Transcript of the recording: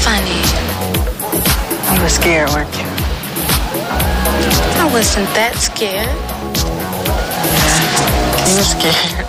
funny. You were scared, weren't you? I wasn't that scared. You were scared.